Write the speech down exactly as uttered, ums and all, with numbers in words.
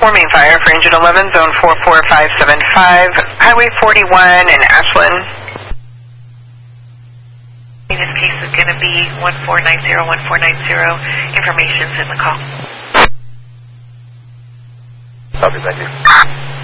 four main fire for engine eleven, zone four four five seven five, Highway forty-one in Ashland. In this case is going to be one four nine zero, one four nine zero. Information's in the call. Copy, thank you.